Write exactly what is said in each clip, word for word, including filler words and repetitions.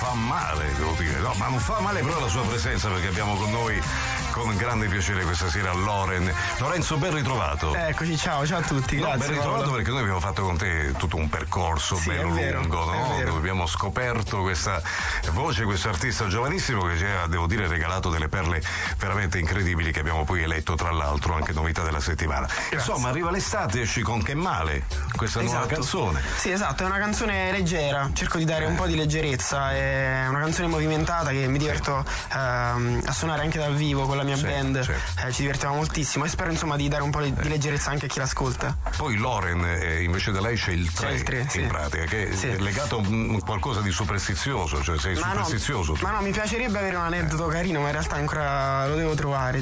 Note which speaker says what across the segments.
Speaker 1: fa male, devo dire, no, ma non fa male però la sua presenza, perché abbiamo con noi con grande piacere questa sera Loren. Lorenzo, ben ritrovato.
Speaker 2: Eccoci, ciao, ciao a tutti, grazie.
Speaker 1: No, ben ritrovato Paolo. Perché noi abbiamo fatto con te tutto un percorso sì, bello vero, lungo, no? Dove abbiamo scoperto questa voce, questo artista giovanissimo che ci ha, devo dire, regalato delle perle veramente incredibili che abbiamo poi eletto, tra l'altro, anche novità della settimana. Grazie. Insomma, arriva l'estate, esci con Che Male, questa esatto. nuova canzone.
Speaker 2: Sì, esatto, è una canzone leggera, cerco di dare eh. un po' di leggerezza, è una canzone movimentata che mi diverto sì. ehm, a suonare anche dal vivo con la mia certo, band, certo. Eh, ci divertiamo moltissimo e spero insomma di dare un po' di eh. leggerezza anche a chi l'ascolta.
Speaker 1: Poi Loren, eh, invece da lei c'è il tre, c'è il tre in sì. pratica, che sì. è legato a qualcosa di superstizioso, cioè sei ma superstizioso.
Speaker 2: No, ma no, mi piacerebbe avere un aneddoto eh. carino, ma in realtà ancora lo devo trovare.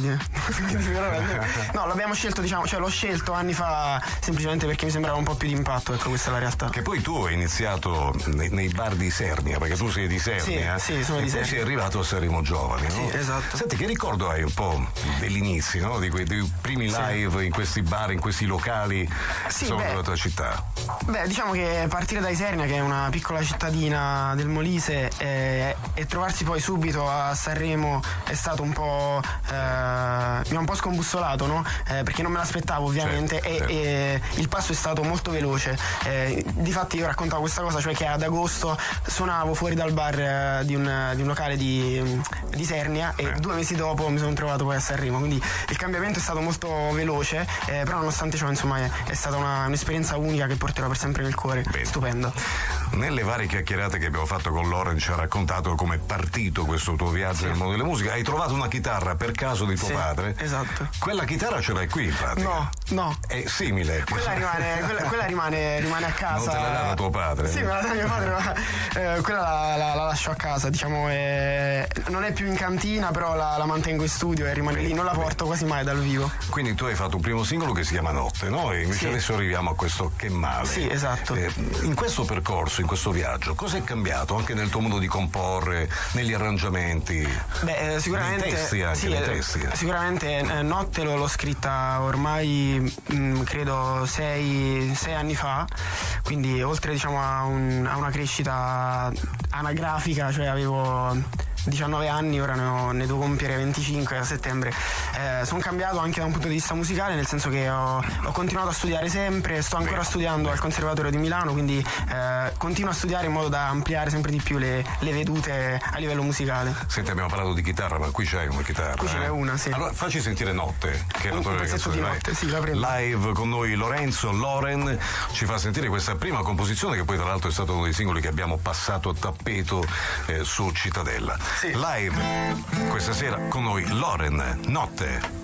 Speaker 2: No, l'abbiamo scelto, diciamo, cioè l'ho scelto anni fa semplicemente perché mi sembrava un po' più d'impatto, ecco, questa è la realtà.
Speaker 1: Che poi tu hai iniziato nei, nei bar di Isernia, perché tu sei di Isernia,
Speaker 2: sì, sì, sono
Speaker 1: e
Speaker 2: di
Speaker 1: poi
Speaker 2: Isernia.
Speaker 1: sei arrivato a Sanremo Giovani, no?
Speaker 2: Sì, esatto.
Speaker 1: Senti, che ricordo hai un po' degli inizi, no? Di quei dei primi live sì. in questi bar, in questi locali
Speaker 2: sì,
Speaker 1: insomma,
Speaker 2: beh,
Speaker 1: della tua città?
Speaker 2: Beh, diciamo che partire da Isernia, che è una piccola cittadina del Molise, eh, e trovarsi poi subito a Sanremo è stato un po' eh, mi ha un po' scombussolato, no? Eh, perché non me l'aspettavo ovviamente certo, e, certo. e il passo è stato molto veloce. Eh, difatti io raccontavo questa cosa, cioè che ad agosto suonavo fuori dal bar eh, di, un, di un locale di, di Isernia e eh. due mesi dopo mi sono trovato poi a Sanremo, quindi il cambiamento è stato molto veloce, eh, però nonostante ciò insomma è, è stata una, un'esperienza unica che porterò per sempre nel cuore. Bene. Stupendo.
Speaker 1: Nelle varie chiacchierate che abbiamo fatto con Loren ci ha raccontato come è partito questo tuo viaggio sì. nel mondo della musica. Hai trovato una chitarra per caso di tuo
Speaker 2: sì,
Speaker 1: padre?
Speaker 2: Esatto.
Speaker 1: Quella chitarra ce l'hai qui in pratica?
Speaker 2: No, no.
Speaker 1: È simile.
Speaker 2: Quella rimane, quella, quella rimane, rimane a casa.
Speaker 1: Non te la dava tuo padre?
Speaker 2: Sì, me la dava mio padre, ma eh, quella la, la, la lascio a casa, diciamo, è, non è più in cantina, però la, la mantengo in studio e rimane bene, lì, non la porto bene. quasi mai dal vivo.
Speaker 1: Quindi tu hai fatto un primo singolo che si chiama Notte, no? E invece sì. adesso arriviamo a questo Che Male.
Speaker 2: Sì, esatto.
Speaker 1: Eh, in questo percorso, in questo viaggio, cosa è cambiato anche nel tuo modo di comporre, negli arrangiamenti?
Speaker 2: Beh, eh, sicuramente.
Speaker 1: Nei testi anche,
Speaker 2: sì,
Speaker 1: nei testi.
Speaker 2: Sicuramente eh, Notte l'ho, l'ho scritta ormai mh, credo sei, sei anni fa, quindi oltre diciamo a, un, a una crescita anagrafica, cioè avevo diciannove anni, ora ne, ho, ne devo compiere venticinque a settembre. Eh, sono cambiato anche da un punto di vista musicale, nel senso che ho, ho continuato a studiare sempre, sto ancora Beh. studiando al Conservatorio di Milano, quindi eh, continuo a studiare in modo da ampliare sempre di più le, le vedute a livello musicale.
Speaker 1: Senti, abbiamo parlato di chitarra, ma qui c'hai una chitarra.
Speaker 2: Qui ce n'è
Speaker 1: eh?
Speaker 2: una, sì.
Speaker 1: Allora facci sentire Notte, che è la tua canzone.
Speaker 2: Di notte, sì, la prendo.
Speaker 1: Live con noi Lorenzo, Loren ci fa sentire questa prima composizione che poi tra l'altro è stato uno dei singoli che abbiamo passato a tappeto eh, su Cittadella. Sì. Live questa sera con noi Loren, Notte.